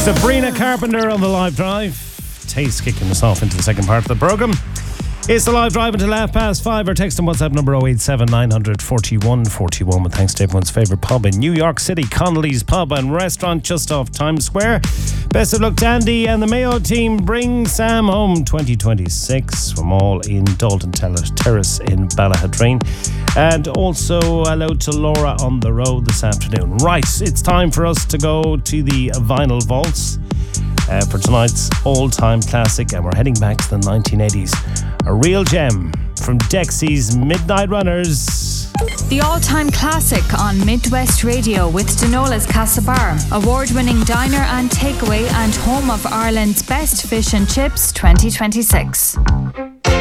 Sabrina Carpenter on the live drive. Taste kicking us off into the second part of the programme. It's the live drive until 5:30. Or text and WhatsApp number 087 900 41 41 with thanks to everyone's favourite pub in New York City, Connolly's Pub and Restaurant just off Times Square. Best of luck to Andy and the Mayo team. Bring Sam home 2026 from all in Dalton Terrace in Ballahadreen. And also hello to Laura on the road this afternoon. Right, it's time for us to go to the Vinyl Vaults for tonight's all-time classic, and we're heading back to the 1980s. A real gem from Dexy's Midnight Runners. The all-time classic on Midwest Radio with Denola's Castlebar, award-winning diner and takeaway and home of Ireland's best fish and chips 2026.